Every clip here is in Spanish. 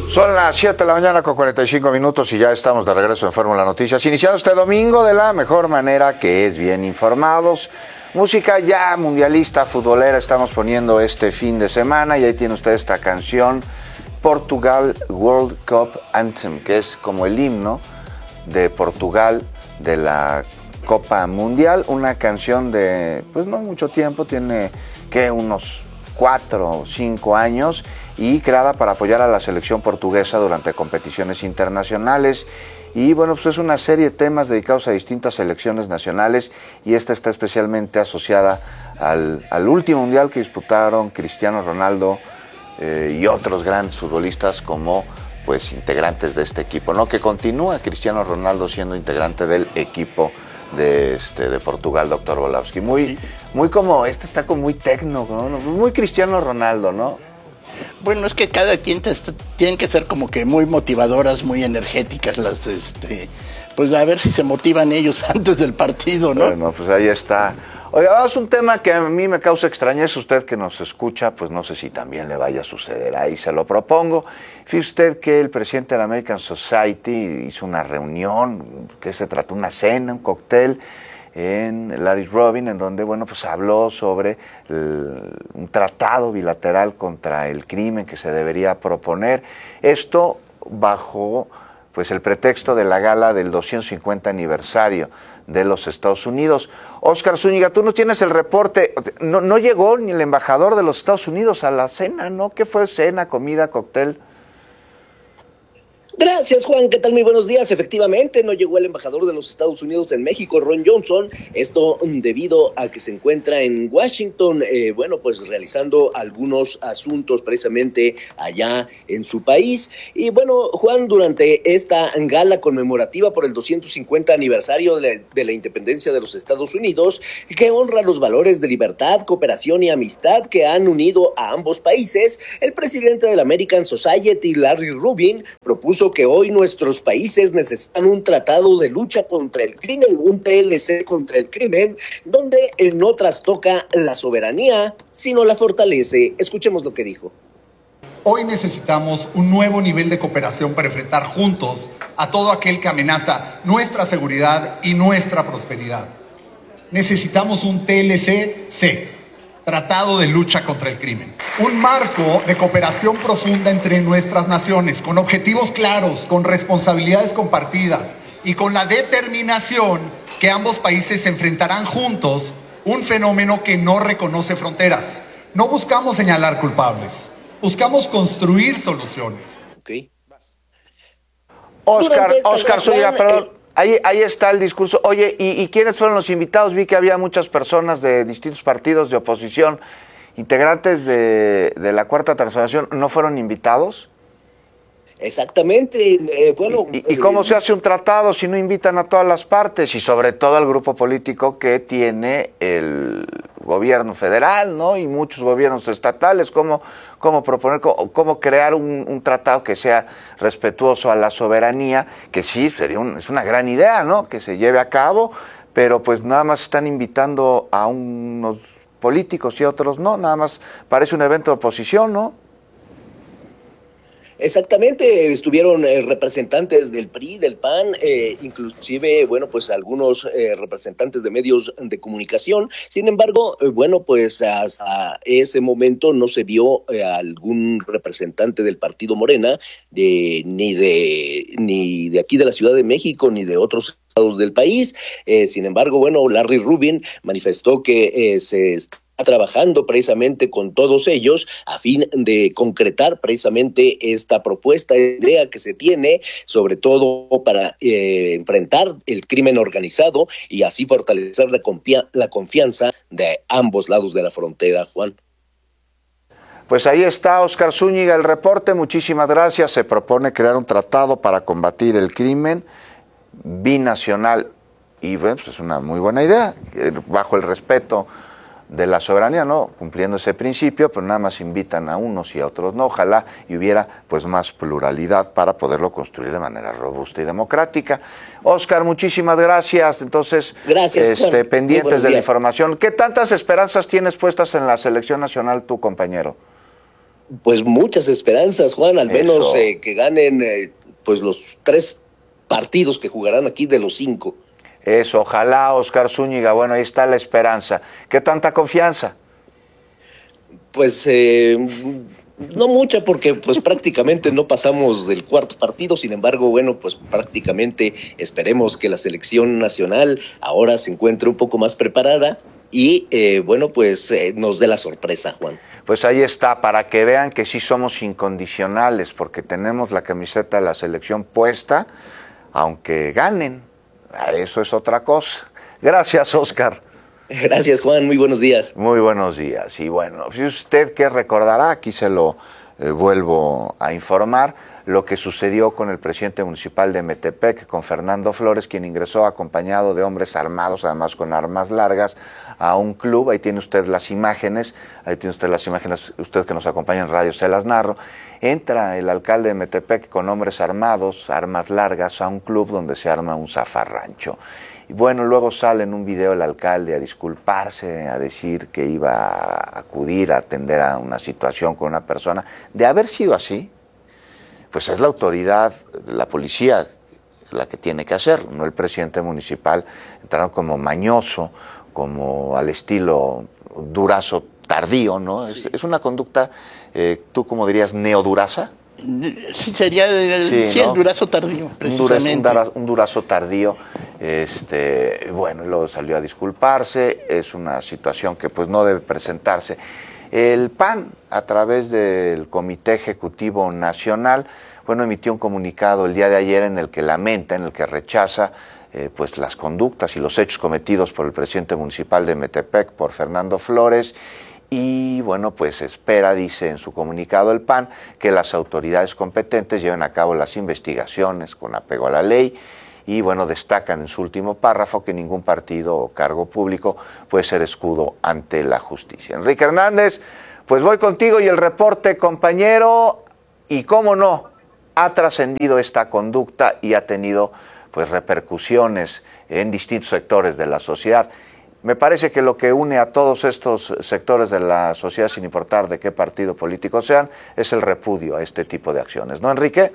Son las 7 de la mañana con 45 minutos y ya estamos de regreso en Fórmula Noticias. Iniciando este domingo de la mejor manera, que es bien informados. Música ya mundialista, futbolera, estamos poniendo este fin de semana y ahí tiene usted esta canción, Portugal World Cup Anthem, que es como el himno de Portugal de la Copa Mundial. Una canción de, pues no mucho tiempo, tiene que unos 4 o 5 años y creada para apoyar a la selección portuguesa durante competiciones internacionales. Y bueno, pues es una serie de temas dedicados a distintas selecciones nacionales y esta está especialmente asociada al último mundial que disputaron Cristiano Ronaldo y otros grandes futbolistas como pues integrantes de este equipo, ¿no? Que continúa Cristiano Ronaldo siendo integrante del equipo de Portugal, doctor Volowski. Muy como, está como muy tecno, ¿no? Muy Cristiano Ronaldo, ¿no? Bueno, es que cada quien tienen que ser como que muy motivadoras, muy energéticas las, pues a ver si se motivan ellos antes del partido, ¿no? Bueno, pues ahí está. Oiga, vamos a un tema que a mí me causa extrañeza. Usted que nos escucha, pues no sé si también le vaya a suceder. Ahí se lo propongo. Fíjese usted que el presidente de la American Society hizo una reunión, que se trató una cena, un cóctel en Larry Robin, en donde, bueno, pues habló sobre un tratado bilateral contra el crimen que se debería proponer. Esto bajo pues el pretexto de la gala del 250 aniversario de los Estados Unidos. Óscar Zúñiga, tú nos tienes el reporte. No llegó ni el embajador de los Estados Unidos a la cena, ¿no? ¿Qué fue cena, comida, cóctel? Gracias, Juan. ¿Qué tal? Muy buenos días. Efectivamente, no llegó el embajador de los Estados Unidos en México, Ron Johnson. Esto debido a que se encuentra en Washington, pues realizando algunos asuntos precisamente allá en su país. Y bueno, Juan, durante esta gala conmemorativa por el 250 aniversario de la independencia de los Estados Unidos, que honra los valores de libertad, cooperación y amistad que han unido a ambos países, el presidente de la American Society, Larry Rubin, propuso que hoy nuestros países necesitan un tratado de lucha contra el crimen, un TLC contra el crimen, donde no trastoca la soberanía, sino la fortalece. Escuchemos lo que dijo. Hoy necesitamos un nuevo nivel de cooperación para enfrentar juntos a todo aquel que amenaza nuestra seguridad y nuestra prosperidad. Necesitamos un TLC-C. Tratado de lucha contra el crimen. Un marco de cooperación profunda entre nuestras naciones, con objetivos claros, con responsabilidades compartidas y con la determinación que ambos países enfrentarán juntos un fenómeno que no reconoce fronteras. No buscamos señalar culpables, buscamos construir soluciones. Okay. Óscar Zúñiga, perdón. Ahí está el discurso. Oye, ¿y quiénes fueron los invitados? Vi que había muchas personas de distintos partidos de oposición, integrantes de la Cuarta Transformación. ¿No fueron invitados? Exactamente. ¿Y cómo se hace un tratado si no invitan a todas las partes? Y sobre todo al grupo político que tiene el gobierno federal, ¿no? Y muchos gobiernos estatales. ¿Cómo proponer, cómo crear un tratado que sea respetuoso a la soberanía? Que sí, es una gran idea, ¿no? Que se lleve a cabo, pero pues nada más están invitando a unos políticos y a otros no. Nada más parece un evento de oposición, ¿no? Exactamente, estuvieron representantes del PRI, del PAN, inclusive, pues algunos representantes de medios de comunicación. Sin embargo, pues hasta ese momento no se vio algún representante del partido Morena, ni de aquí de la Ciudad de México, ni de otros estados del país. Sin embargo, Larry Rubin manifestó que se está trabajando precisamente con todos ellos a fin de concretar precisamente esta propuesta, idea que se tiene, sobre todo para enfrentar el crimen organizado y así fortalecer la confianza de ambos lados de la frontera, Juan. Pues ahí está, Óscar Zúñiga, el reporte. Muchísimas gracias. Se propone crear un tratado para combatir el crimen binacional y bueno, pues es una muy buena idea, bajo el respeto de la soberanía, ¿no? Cumpliendo ese principio, pero nada más invitan a unos y a otros no. Ojalá y hubiera pues más pluralidad para poderlo construir de manera robusta y democrática. Óscar, muchísimas gracias. Entonces, gracias, pendientes de la información. ¿Qué tantas esperanzas tienes puestas en la selección nacional tu compañero? Pues muchas esperanzas, Juan, al menos Eso. que ganen pues los 3 partidos que jugarán aquí de los 5. Eso, ojalá, Oscar Zúñiga. Bueno, ahí está la esperanza. ¿Qué tanta confianza? Pues no mucha, porque pues prácticamente no pasamos del 4.º partido. Sin embargo, bueno, pues prácticamente esperemos que la selección nacional ahora se encuentre un poco más preparada y bueno, pues nos dé la sorpresa, Juan. Pues ahí está, para que vean que sí somos incondicionales, porque tenemos la camiseta de la selección puesta, aunque ganen. Eso es otra cosa. Gracias, Oscar. Gracias, Juan, muy buenos días. Muy buenos días. Y bueno, si usted que recordará, aquí se lo vuelvo a informar, lo que sucedió con el presidente municipal de Metepec, con Fernando Flores, quien ingresó acompañado de hombres armados, además con armas largas, a un club. Ahí tiene usted las imágenes, usted que nos acompaña en radio, se las narro. Entra el alcalde de Metepec con hombres armados, armas largas, a un club donde se arma un zafarrancho. Y bueno, luego sale en un video el alcalde a disculparse, a decir que iba a acudir a atender a una situación con una persona. De haber sido así, pues es la autoridad, la policía, la que tiene que hacerlo, no el presidente municipal. Entraron como mañoso, como al estilo Durazo tardío, ¿no? Sí. Es una conducta, tú como dirías, neoduraza. Sí, sería sí, ¿no? El Durazo tardío, precisamente. Un Durazo tardío. Bueno, luego salió a disculparse. Es una situación que pues no debe presentarse. El PAN, a través del Comité Ejecutivo Nacional, bueno, emitió un comunicado el día de ayer en el que lamenta, en el que rechaza pues las conductas y los hechos cometidos por el presidente municipal de Metepec, por Fernando Flores. Y bueno, pues espera, dice en su comunicado el PAN, que las autoridades competentes lleven a cabo las investigaciones con apego a la ley. Y bueno, destacan en su último párrafo que ningún partido o cargo público puede ser escudo ante la justicia. Enrique Hernández, pues voy contigo y el reporte, compañero. Y cómo no, ha trascendido esta conducta y ha tenido pues repercusiones en distintos sectores de la sociedad. Me parece que lo que une a todos estos sectores de la sociedad, sin importar de qué partido político sean, es el repudio a este tipo de acciones, ¿no, Enrique?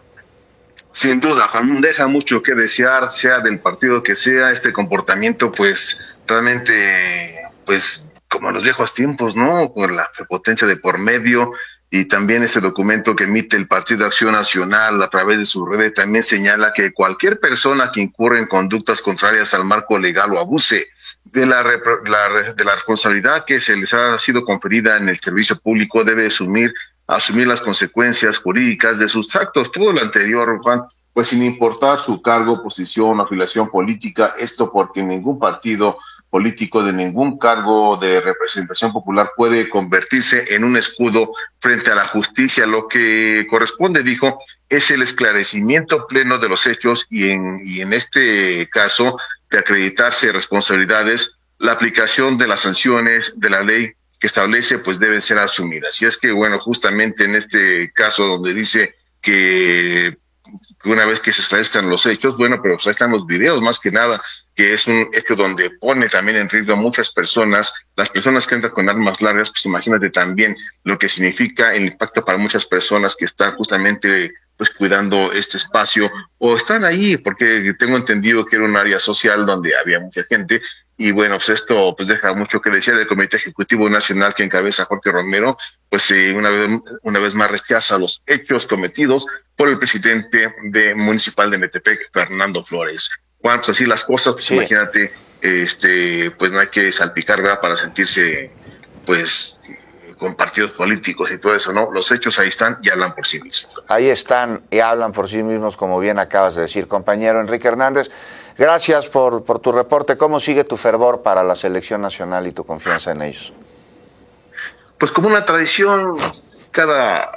Sin duda, Juan, deja mucho que desear, sea del partido que sea, este comportamiento, pues, realmente, pues, como en los viejos tiempos, ¿no? Con la prepotencia de por medio, y también este documento que emite el Partido Acción Nacional a través de su red también señala que cualquier persona que incurre en conductas contrarias al marco legal o abuse de la responsabilidad que se les ha sido conferida en el servicio público debe asumir las consecuencias jurídicas de sus actos. Todo lo anterior, Juan, pues sin importar su cargo, posición, afiliación política, esto porque ningún partido político de ningún cargo de representación popular puede convertirse en un escudo frente a la justicia. Lo que corresponde, dijo, es el esclarecimiento pleno de los hechos y en este caso de acreditarse responsabilidades, la aplicación de las sanciones de la ley que establece pues deben ser asumidas. Y es que, bueno, justamente en este caso donde dice que una vez que se esclarezcan los hechos, bueno, pero pues ahí están los videos más que nada, que es un hecho donde pone también en riesgo a muchas personas, las personas que entran con armas largas, pues imagínate también lo que significa el impacto para muchas personas que están justamente pues cuidando este espacio o están ahí, porque tengo entendido que era un área social donde había mucha gente y bueno, pues esto pues deja mucho que decir del Comité Ejecutivo Nacional que encabeza Jorge Romero, pues una vez más rechaza los hechos cometidos por el presidente municipal de Metepec, Fernando Flores. Juan, pues así las cosas, pues sí. Imagínate, pues no hay que salpicar, ¿verdad? Para sentirse, pues, con partidos políticos y todo eso, ¿no? Los hechos ahí están y hablan por sí mismos. Ahí están y hablan por sí mismos, como bien acabas de decir, compañero Enrique Hernández. Gracias por tu reporte. ¿Cómo sigue tu fervor para la selección nacional y tu confianza en ellos? Pues como una tradición, cada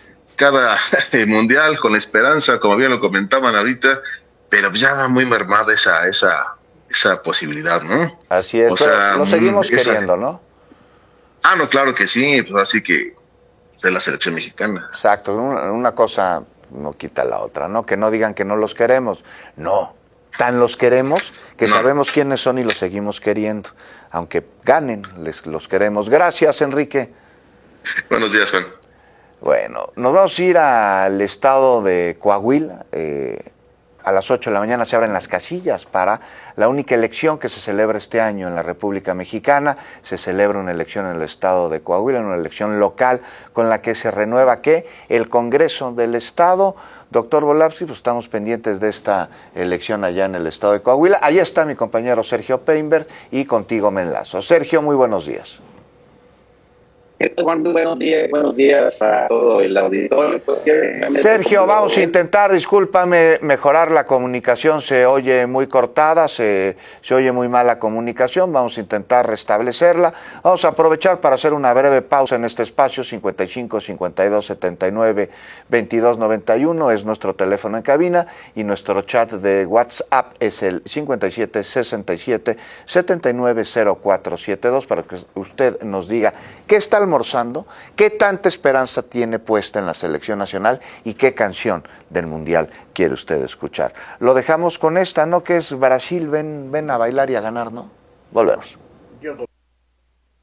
mundial con la esperanza, como bien lo comentaban ahorita, pero ya va muy mermada esa posibilidad, ¿no? Así es, pero lo seguimos queriendo, ¿no? Ah, no, claro que sí, pues así que de la selección mexicana. Exacto, una cosa no quita la otra, ¿no? Que no digan que no los queremos, no, tan los queremos que sabemos quiénes son y los seguimos queriendo, aunque ganen, los queremos. Gracias, Enrique. Buenos días, Juan. Bueno, nos vamos a ir al estado de Coahuila. A las 8 de la mañana se abren las casillas para la única elección que se celebra este año en la República Mexicana. Se celebra una elección en el estado de Coahuila, una elección local con la que se renueva ¿qué? El Congreso del Estado. Doctor Volapsky, pues estamos pendientes de esta elección allá en el estado de Coahuila. Allá está mi compañero Sergio Peinbert y contigo me enlazo. Sergio, muy buenos días. Juan, muy buenos días a todo el auditorio. Pues, Sergio, vamos a intentar, discúlpame, mejorar la comunicación, se oye muy cortada, se oye muy mal la comunicación, vamos a intentar restablecerla. Vamos a aprovechar para hacer una breve pausa en este espacio, 55 52 79 22 91 es nuestro teléfono en cabina y nuestro chat de WhatsApp es el 57 67 79 0472 para que usted nos diga qué está almorzando, qué tanta esperanza tiene puesta en la selección nacional y qué canción del Mundial quiere usted escuchar. Lo dejamos con esta, ¿no? Que es Brasil, ven a bailar y a ganar, ¿no? Volvemos.